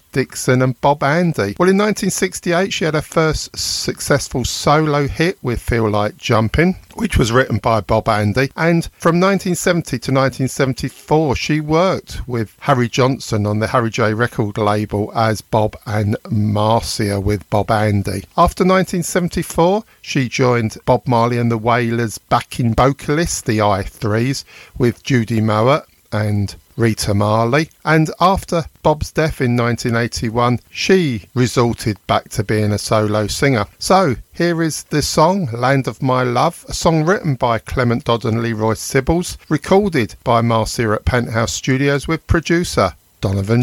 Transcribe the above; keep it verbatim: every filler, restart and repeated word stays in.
Dixon and Bob Andy. Well, in nineteen sixty-eight, she had her first successful solo hit with Feel Like Jumping, which was written by Bob Andy. And from nineteen seventy to nineteen seventy-four, she worked with Harry Johnson on the Harry J record label as Bob and Marcia with Bob Andy. After nineteen seventy-four, she joined Bob Marley and the Wailers' backing vocalists, the I threes, with Judy Mowat and Rita Marley, and after Bob's death in nineteen eighty-one, she resorted back to being a solo singer. So here is the song Land of My Love, a song written by Clement Dodd and Leroy Sibbles, recorded by Marcia at Penthouse Studios with producer Donovan